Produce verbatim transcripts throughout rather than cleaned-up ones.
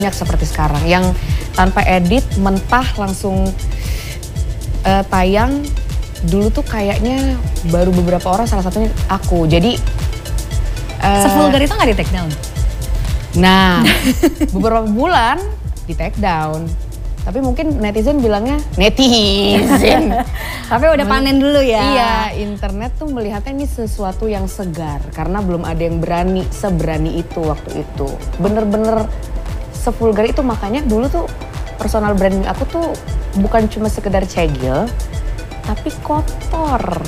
Banyak seperti sekarang yang tanpa edit mentah langsung uh, tayang. Dulu tuh kayaknya baru beberapa orang, salah satunya aku. Jadi uh, sevulgar itu nggak di take down? Nah beberapa bulan di take down. Tapi mungkin netizen bilangnya netizen. Tapi udah panen dulu ya. Iya, internet tuh melihatnya ini sesuatu yang segar karena belum ada yang berani seberani itu waktu itu. Bener-bener sevulgar itu, makanya dulu tuh personal branding aku tuh bukan cuma sekedar cegil, tapi kotor.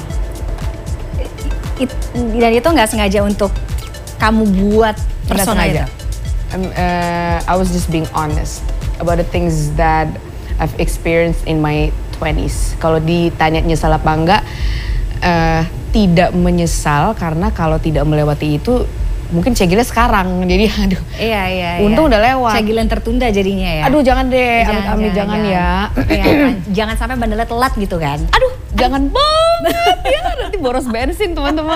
It, dan itu nggak sengaja untuk kamu buat persona itu? Um, uh, I was just being honest about the things that I've experienced in my twenties. Kalau ditanya nyesal apa enggak, uh, tidak menyesal karena kalau tidak melewati itu mungkin cegilnya sekarang, jadi aduh. Iya iya. Untung iya. udah lewat. Cegilan tertunda jadinya ya. Aduh jangan deh, jangan, amit-amit jangan, jangan, jangan ya. Iya, kan? Jangan sampai bandelnya telat gitu kan. Aduh, jangan banget ya, nanti boros bensin teman-teman.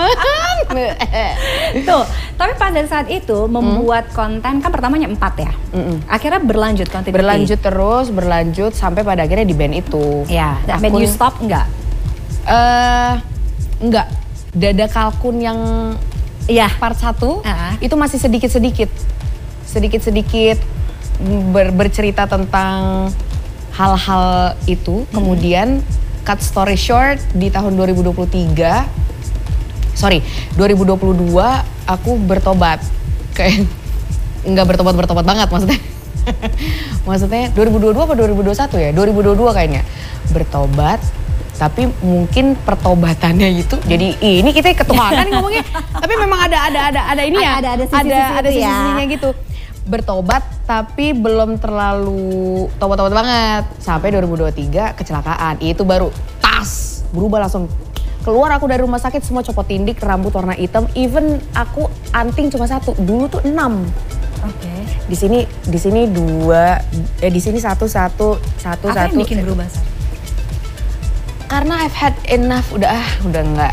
Tuh, tapi pada saat itu membuat hmm. konten kan pertamanya empat ya. Mm-mm. Akhirnya berlanjut konten. Berlanjut terus, berlanjut sampai pada akhirnya di band itu. Ya, band you stop enggak? Eh, uh, enggak. Dada Kalkun yang iya, part satu uh-huh. itu masih sedikit-sedikit, sedikit-sedikit ber, bercerita tentang hal-hal itu. Hmm. Kemudian cut story short, di tahun dua ribu dua puluh tiga, sorry, dua ribu dua puluh dua aku bertobat. Kayak nggak bertobat-bertobat banget maksudnya. Maksudnya dua ribu dua puluh dua apa dua ribu dua puluh satu ya? dua ribu dua puluh dua kayaknya. Bertobat. Tapi mungkin pertobatannya itu jadi ini kita ketuhanan nih ngomongnya. Tapi memang ada ada ada ada ini ya. Ada ada sisi-sisi ada, ada ya. sisi-sisinya gitu. Bertobat tapi belum terlalu tobat-tobat banget. Sampai dua ribu dua puluh tiga kecelakaan. Itu baru tas berubah langsung. Keluar aku dari rumah sakit semua copot tindik, rambut warna hitam. Even aku anting cuma satu. Dulu tuh enam. Oke. Okay. Di sini di sini dua, eh di sini satu satu satu Apa satu. Yang bikin berubah? Karena I've had enough, udah ah, udah enggak,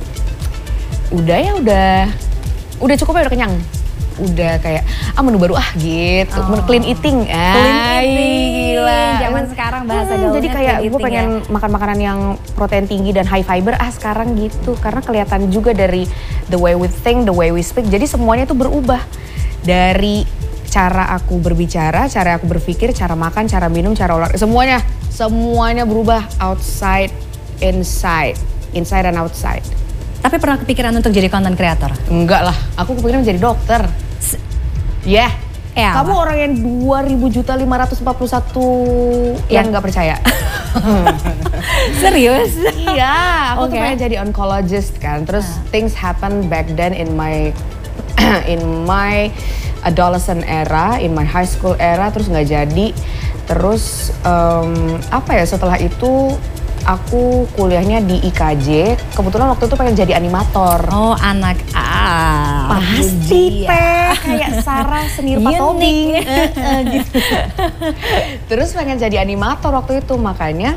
udah ya udah, udah cukup ya, udah kenyang, udah kayak ah menu baru ah gitu, oh. menu clean eating, ah clean eating, gila, zaman sekarang bahasa hmm, gaulnya. Jadi kayak gue pengen ya? makan makanan yang protein tinggi dan high fiber ah sekarang gitu, karena kelihatan juga dari the way we think, the way we speak, jadi semuanya tuh berubah dari cara aku berbicara, cara aku berpikir, cara makan, cara minum, cara olahraga, semuanya. Semuanya berubah, outside, inside, inside and outside. Tapi pernah kepikiran untuk jadi content creator? Enggak lah, aku kepikiran menjadi dokter. Ya, yeah. Kamu apa? Orang yang dua ribu juta lima ratus empat puluh satu ya. Yang nggak percaya. Serius? Iya, aku okay. tuh pengen jadi oncologist kan. Terus uh. things happen back then in my in my adolescent era, in my high school era, terus nggak jadi. Terus um, apa ya, setelah itu aku kuliahnya di I K J, kebetulan waktu itu pengen jadi animator. Oh anak ah pasti teh kayak Sarah Senirpa Tobing gitu. Terus pengen jadi animator waktu itu, makanya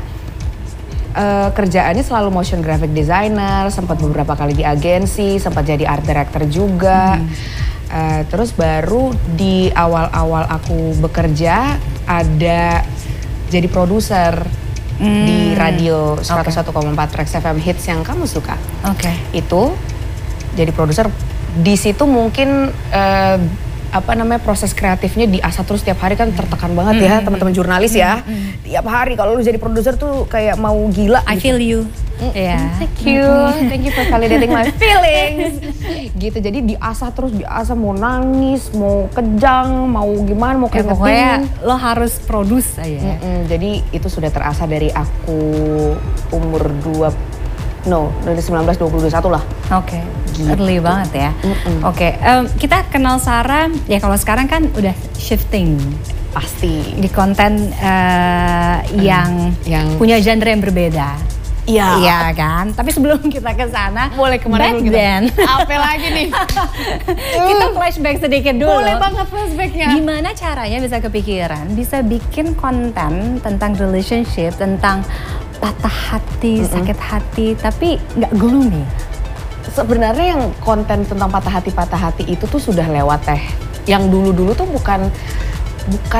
uh, kerjaannya selalu motion graphic designer, sempat beberapa kali di agensi, sempat jadi art director juga. Hmm. Uh, terus baru di awal-awal aku bekerja ada jadi produser hmm. di radio seratus satu koma empat Trax F M Hits yang kamu suka. Oke. Okay. Itu jadi produser. Di situ mungkin uh, apa namanya proses kreatifnya diasah terus tiap hari, kan tertekan banget ya, mm-hmm. teman-teman jurnalis ya. Mm-hmm. Tiap hari kalau lu jadi produser tuh kayak mau gila. I gitu. feel you. Mm-hmm. Yeah. Thank you, thank you for validating my feelings. Gitu, jadi diasah terus, diasah mau nangis, mau kejang, mau gimana, mau kayak pokoknya lo harus produce aja. Mm-hmm. Jadi itu sudah terasah dari aku umur dua No, dari sembilan belas, dua puluh, dua puluh satu lah. Oke, okay. Gitu. Early banget ya. Mm-mm. Oke, okay. um, kita kenal Sarah, ya kalau sekarang kan udah shifting. Pasti. Di konten uh, mm. yang, yang punya genre yang berbeda. Iya. Iya kan, tapi sebelum kita ke sana, boleh kemana dulu kita? Apa lagi nih? Kita flashback sedikit dulu. Boleh banget flashbacknya. Gimana caranya bisa kepikiran, bisa bikin konten tentang relationship, tentang patah hati, mm-hmm. sakit hati, tapi nggak gloomy. Sebenarnya yang konten tentang patah hati-patah hati itu tuh sudah lewat teh. Yang dulu-dulu tuh bukan bukan